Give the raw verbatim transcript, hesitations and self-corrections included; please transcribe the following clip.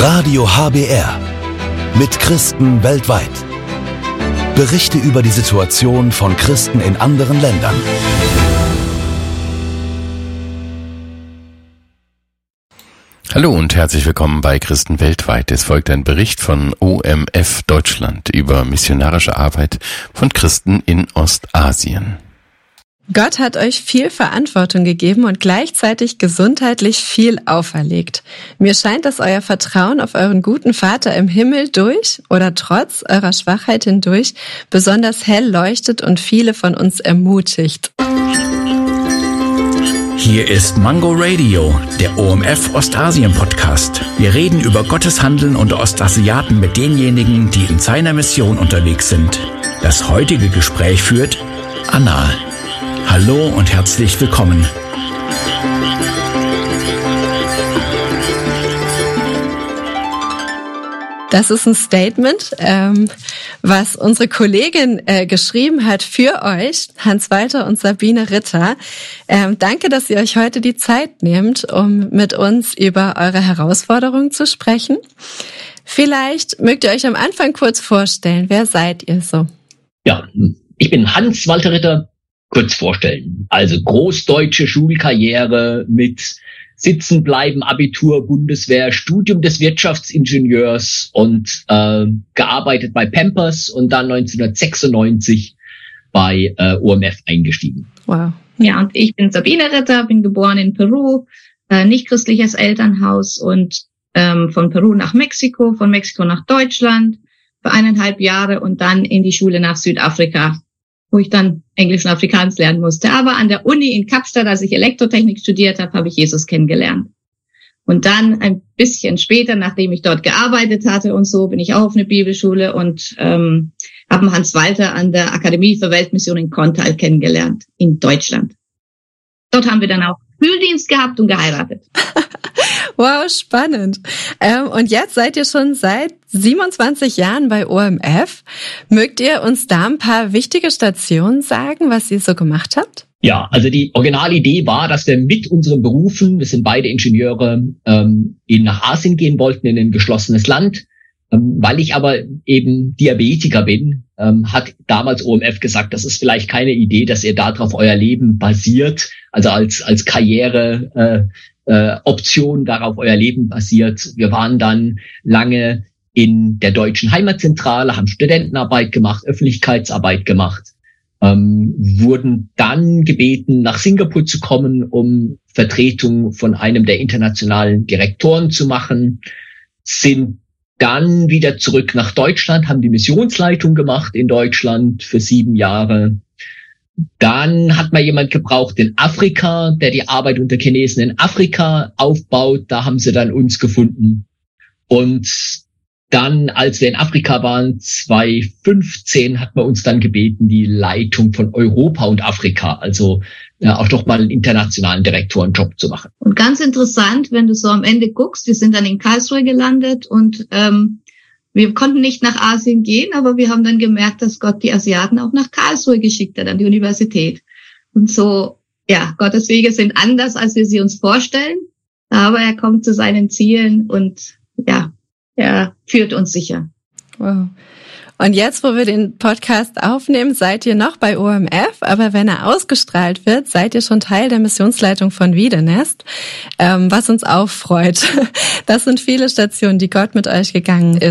Radio H B R mit Christen weltweit. Berichte über die Situation von Christen in anderen Ländern. Hallo und herzlich willkommen bei Christen weltweit. Es folgt ein Bericht von O M F Deutschland über missionarische Arbeit von Christen in Ostasien. Gott hat euch viel Verantwortung gegeben und gleichzeitig gesundheitlich viel auferlegt. Mir scheint, dass euer Vertrauen auf euren guten Vater im Himmel durch oder trotz eurer Schwachheit hindurch besonders hell leuchtet und viele von uns ermutigt. Hier ist Mango Radio, der O M F Ostasien Podcast. Wir reden über Gottes Handeln unter Ostasiaten mit denjenigen, die in seiner Mission unterwegs sind. Das heutige Gespräch führt Anna. Hallo und herzlich willkommen. Das ist ein Statement, ähm, was unsere Kollegin äh, geschrieben hat für euch, Hans-Walter und Sabine Ritter. Ähm, danke, dass ihr euch heute die Zeit nehmt, um mit uns über eure Herausforderungen zu sprechen. Vielleicht mögt ihr euch am Anfang kurz vorstellen. Wer seid ihr so? Ja, ich bin Hans-Walter Ritter. Kurz vorstellen. Also großdeutsche Schulkarriere mit Sitzenbleiben, Abitur, Bundeswehr, Studium des Wirtschaftsingenieurs und äh, gearbeitet bei Pampers und dann neunzehnhundertsechsundneunzig bei äh, O M F eingestiegen. Wow. Ja, und ich bin Sabine Ritter, bin geboren in Peru, äh, nicht christliches Elternhaus und ähm, von Peru nach Mexiko, von Mexiko nach Deutschland für eineinhalb Jahre und dann in die Schule nach Südafrika, wo ich dann Englisch und Afrikaans lernen musste. Aber an der Uni in Kapstadt, als ich Elektrotechnik studiert habe, habe ich Jesus kennengelernt. Und dann ein bisschen später, nachdem ich dort gearbeitet hatte und so, bin ich auch auf eine Bibelschule und ähm, habe Hans-Walter an der Akademie für Weltmission in Kontal kennengelernt, in Deutschland. Dort haben wir dann auch Schuldienst gehabt und geheiratet. Wow, spannend. Ähm, und jetzt seid ihr schon seit siebenundzwanzig Jahren bei O M F. Mögt ihr uns da ein paar wichtige Stationen sagen, was ihr so gemacht habt? Ja, also die Originalidee war, dass wir mit unseren Berufen, wir sind beide Ingenieure, ähm, in nach Asien gehen wollten, in ein geschlossenes Land. Ähm, weil ich aber eben Diabetiker bin, ähm, hat damals O M F gesagt, das ist vielleicht keine Idee, dass ihr darauf euer Leben basiert, also als als Karriere äh, äh, Option darauf euer Leben basiert. Wir waren dann lange in der deutschen Heimatzentrale, haben Studentenarbeit gemacht, Öffentlichkeitsarbeit gemacht, ähm, wurden dann gebeten, nach Singapur zu kommen, um Vertretung von einem der internationalen Direktoren zu machen, sind dann wieder zurück nach Deutschland, haben die Missionsleitung gemacht in Deutschland für sieben Jahre. Dann hat man jemand gebraucht in Afrika, der die Arbeit unter Chinesen in Afrika aufbaut. Da haben sie dann uns gefunden. Und dann, als wir in Afrika waren, zwanzig fünfzehn, hat man uns dann gebeten, die Leitung von Europa und Afrika, also ja, auch doch mal einen internationalen Direktorenjob zu machen. Und ganz interessant, wenn du so am Ende guckst, wir sind dann in Karlsruhe gelandet und ähm, wir konnten nicht nach Asien gehen, aber wir haben dann gemerkt, dass Gott die Asiaten auch nach Karlsruhe geschickt hat, an die Universität. Und so, ja, Gottes Wege sind anders, als wir sie uns vorstellen, aber er kommt zu seinen Zielen und ja, er führt uns sicher. Wow. Und jetzt, wo wir den Podcast aufnehmen, seid ihr noch bei O M F, aber wenn er ausgestrahlt wird, seid ihr schon Teil der Missionsleitung von Wiedenest, ähm, was uns auch freut. Das sind viele Stationen, die Gott mit euch gegangen ist.